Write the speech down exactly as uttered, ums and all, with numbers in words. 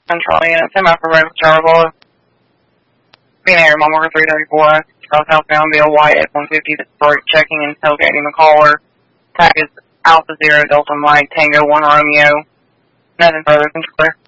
Control unit, semi for Road Charles. Being Air Mama three thirty-four, South southbound Bill White at one fifty Detroit, checking and tailgating the caller. Tag is Alpha Zero Delta Mike Tango one Romeo. Nothing further, controller.